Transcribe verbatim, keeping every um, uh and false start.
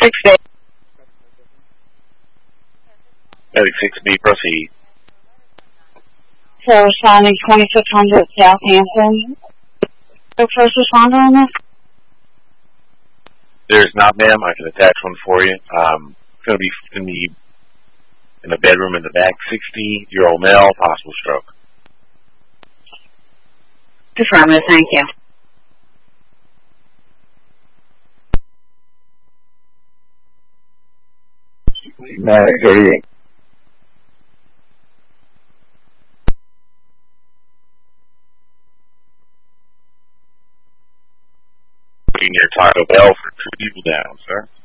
six B. Medic six B, proceed. So responding twenty-six hundred Southampton. So first responder on this? There's not, ma'am. I can attach one for you. Um, it's going to be in the in the bedroom in the back. sixty-year-old male, possible stroke. Affirmative, thank you. Medic eighty. Near Taco Bell for two people down, sir.